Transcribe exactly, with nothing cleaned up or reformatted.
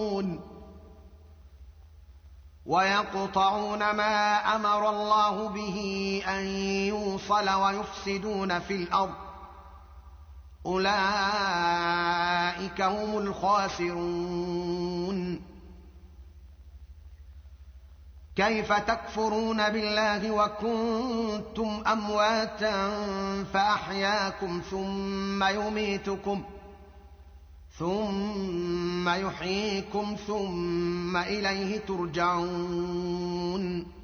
ويقطعون ما أمر الله به أن يوصل ويفسدون في الأرض أولئك هم الخاسرون. كيف تكفرون بالله وكنتم أمواتا فأحياكم ثم يميتكم ثم يحييكم ثم إليه ترجعون.